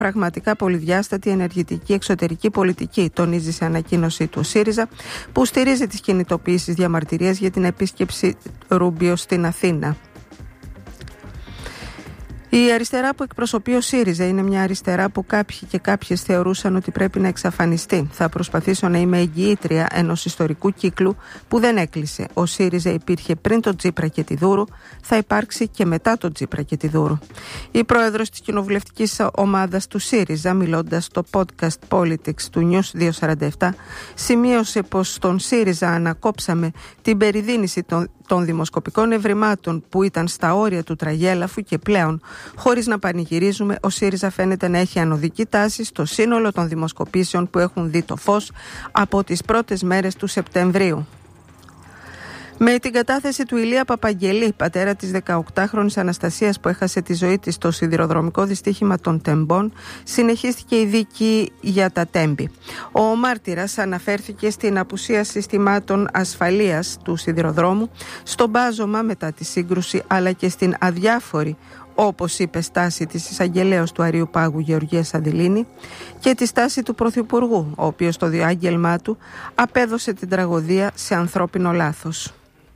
πραγματικά πολυδιάστατη ενεργητική εξωτερική πολιτική, τονίζει σε ανακοίνωσή του ο ΣΥΡΙΖΑ, που στηρίζει τις κινητοποιήσεις διαμαρτυρίας για την επίσκεψη Ρούμπιο στην Αθήνα. Η αριστερά που εκπροσωπεί ο ΣΥΡΙΖΑ είναι μια αριστερά που κάποιοι και κάποιες θεωρούσαν ότι πρέπει να εξαφανιστεί. Θα προσπαθήσω να είμαι εγγυήτρια ενός ιστορικού κύκλου που δεν έκλεισε. Ο ΣΥΡΙΖΑ υπήρχε πριν τον Τσίπρα και τη Δούρου, θα υπάρξει και μετά τον Τσίπρα και τη Δούρου. Η πρόεδρος της κοινοβουλευτικής ομάδας του ΣΥΡΙΖΑ, μιλώντας στο podcast Politics του News 247, σημείωσε πως στον ΣΥΡΙΖΑ ανακόψαμε την περιδίνηση των δημοσκοπικών ευρημάτων που ήταν στα όρια του τραγέλαφου και πλέον, χωρίς να πανηγυρίζουμε, ο ΣΥΡΙΖΑ φαίνεται να έχει ανωδική τάση στο σύνολο των δημοσκοπήσεων που έχουν δει το φως από τις πρώτες μέρες του Σεπτεμβρίου. Με την κατάθεση του Ηλία Παπαγγελή, πατέρα της 18χρονης Αναστασίας που έχασε τη ζωή της στο σιδηροδρομικό δυστύχημα των Τεμπών, συνεχίστηκε η δίκη για τα Τέμπη. Ο μάρτυρας αναφέρθηκε στην απουσία συστημάτων ασφαλείας του σιδηροδρόμου, στο μπάζωμα μετά τη σύγκρουση, αλλά και στην αδιάφορη, όπως είπε, στάση της εισαγγελέως του Αρείου Πάγου Γεωργίας Αδηλίνη και τη στάση του Πρωθυπουργού, ο οποίος στο διάγγελμά του απέδωσε την τραγωδία σε ανθρώπινο λάθος.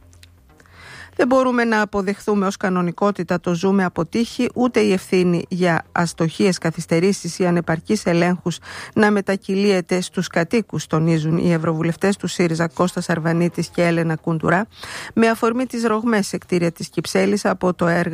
Δεν μπορούμε να αποδεχθούμε ως κανονικότητα το ζούμε από τύχη, ούτε η ευθύνη για αστοχίες, καθυστερήσεις ή ανεπαρκείς ελέγχους να μετακυλίεται στους κατοίκους, τονίζουν οι ευρωβουλευτές του ΣΥΡΙΖΑ Κώστας Αρβανίτης και Έλενα Κουντουρά, με αφορμή τις ρογμές σε κτίρια της Κυψέλης από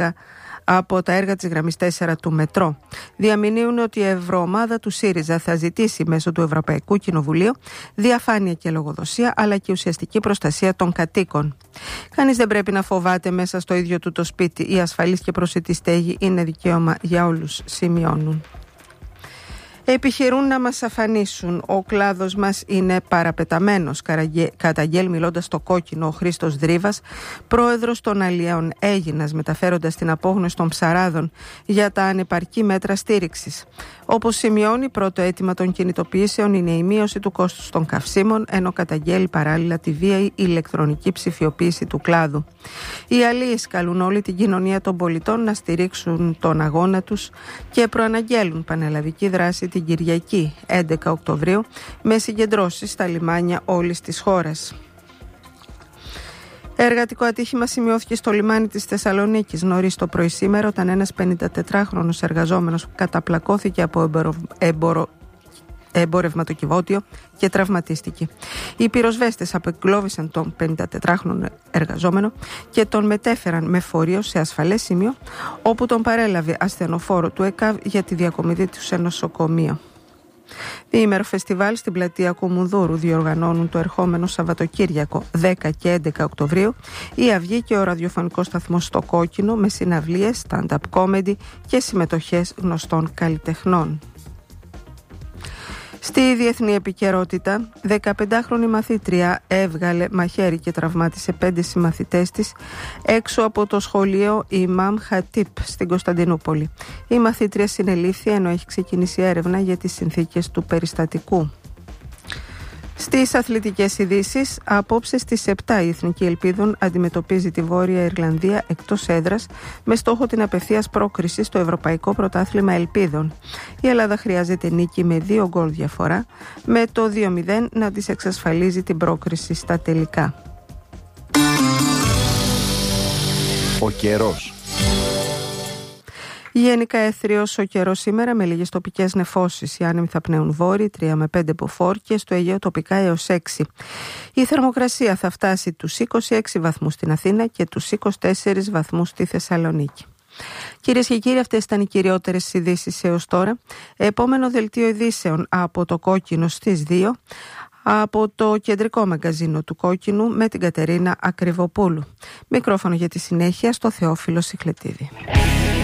τα έργα της γραμμής 4 του μετρό. Διαμηνύουν ότι η ευρωομάδα του ΣΥΡΙΖΑ θα ζητήσει μέσω του Ευρωπαϊκού Κοινοβουλίου διαφάνεια και λογοδοσία, αλλά και ουσιαστική προστασία των κατοίκων. Κανείς δεν πρέπει να φοβάται μέσα στο ίδιο του το σπίτι. Η ασφαλής και προσιτή στέγη είναι δικαίωμα για όλους, σημειώνουν. Επιχειρούν να μας αφανίσουν. Ο κλάδος μας είναι παραπεταμένος, καταγγέλει μιλώντας στο Κόκκινο ο Χρήστος Δρίβας, πρόεδρος των Αλλιέων Αίγινας, μεταφέροντας την απόγνωση των ψαράδων για τα ανεπαρκή μέτρα στήριξης. Όπως σημειώνει, πρώτο αίτημα των κινητοποιήσεων είναι η μείωση του κόστους των καυσίμων, ενώ καταγγέλει παράλληλα τη βίαιη ηλεκτρονική ψηφιοποίηση του κλάδου. Οι αλλοίς καλούν όλη την κοινωνία των πολιτών να στηρίξουν τον αγώνα τους και προαναγγέλουν πανελλαδική δράση την Κυριακή 11 Οκτωβρίου με συγκεντρώσεις στα λιμάνια όλης της χώρας. Εργατικό ατύχημα σημειώθηκε στο λιμάνι της Θεσσαλονίκης νωρίς το πρωί σήμερα, όταν ένας 54χρονος εργαζόμενος καταπλακώθηκε από εμπορευματοκιβώτιο και τραυματίστηκε. Οι πυροσβέστες απεγκλώβησαν τον 54χρονο εργαζόμενο και τον μετέφεραν με φορείο σε ασφαλές σημείο, όπου τον παρέλαβε ασθενοφόρο του ΕΚΑΒ για τη διακομιδή του σε νοσοκομείο. Διήμερο φεστιβάλ στην πλατεία Κουμουνδούρου διοργανώνουν το ερχόμενο Σαββατοκύριακο 10 και 11 Οκτωβρίου η Αυγή και ο ραδιοφωνικός σταθμός στο Κόκκινο, με συναυλίες, stand-up comedy και συμμετοχές γνωστών καλλιτεχνών. Στη διεθνή επικαιρότητα, 15χρονη μαθήτρια έβγαλε μαχαίρι και τραυμάτισε 5 συμμαθητές της έξω από το σχολείο Ιμάμ Χατίπ στην Κωνσταντινούπολη. Η μαθήτρια συνελήφθη ενώ έχει ξεκινήσει έρευνα για τις συνθήκες του περιστατικού. Στις αθλητικές ειδήσεις, απόψε στις 7 η Εθνική Ελπίδων αντιμετωπίζει τη Βόρεια Ιρλανδία εκτός έδρας με στόχο την απευθείας πρόκριση στο Ευρωπαϊκό Πρωτάθλημα Ελπίδων. Η Ελλάδα χρειάζεται νίκη με 2 γκολ διαφορά, με το 2-0 να της εξασφαλίζει την πρόκριση στα τελικά. Ο καιρός. Γενικά έθριος ο καιρός σήμερα με λίγες τοπικές νεφώσεις. Οι άνεμοι θα πνέουν βόρειοι 3 με 5 μποφόρ και στο Αιγαίο τοπικά έως 6. Η θερμοκρασία θα φτάσει τους 26 βαθμούς στην Αθήνα και τους 24 βαθμούς στη Θεσσαλονίκη. Κυρίες και κύριοι, αυτές ήταν οι κυριότερες ειδήσεις έως τώρα. Επόμενο δελτίο ειδήσεων από το Κόκκινο στις 2. Από το κεντρικό μαγκαζίνο του Κόκκινου με την Κατερίνα Ακριβοπούλου. Μικρόφωνο για τη συνέχεια στο Θεόφιλο Σιχλετίδη.